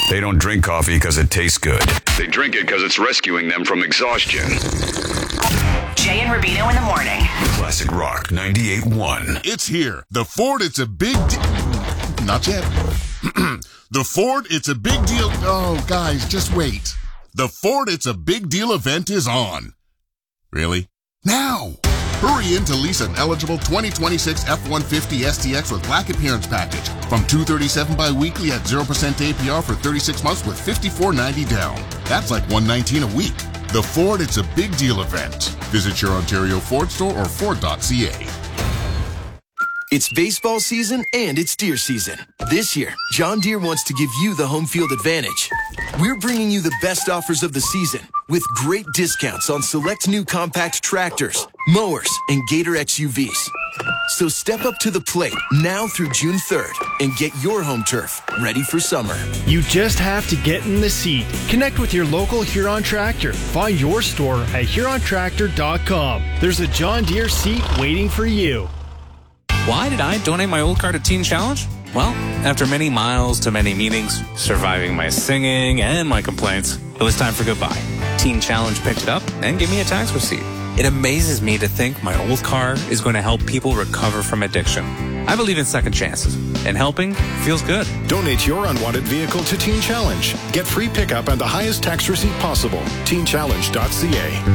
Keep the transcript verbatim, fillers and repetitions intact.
They don't drink coffee because it tastes good. They drink it because it's rescuing them from exhaustion. Jay and Rubino in the morning. Classic Rock ninety-eight point one. It's here. The Ford, it's a big deal. Not yet. The Ford, it's a big deal. Oh, guys, just wait. The Ford, it's a big deal event is on. Really? Now! Hurry in to lease an eligible twenty twenty-six F one fifty S T X with Black Appearance Package from two hundred thirty-seven dollars bi-weekly at zero percent A P R for thirty-six months with fifty-four ninety down. That's like one hundred nineteen dollars a week. The Ford, it's a big deal event. Visit your Ontario Ford store or Ford dot C A. It's baseball season and it's deer season. This year, John Deere wants to give you the home field advantage. We're bringing you the best offers of the season with great discounts on select new compact tractors, mowers, and Gator X U Vs. So step up to the plate now through June third and get your home turf ready for summer. You just have to get in the seat. Connect with your local Huron Tractor. Find your store at huron tractor dot com. There's a John Deere seat waiting for you. Why did I donate my old car to Teen Challenge? Well, after many miles to many meetings, surviving my singing and my complaints, it was time for goodbye. Teen Challenge picked it up and gave me a tax receipt. It amazes me to think my old car is going to help people recover from addiction. I believe in second chances, and helping feels good. Donate your unwanted vehicle to Teen Challenge. Get free pickup and the highest tax receipt possible. teen challenge dot C A.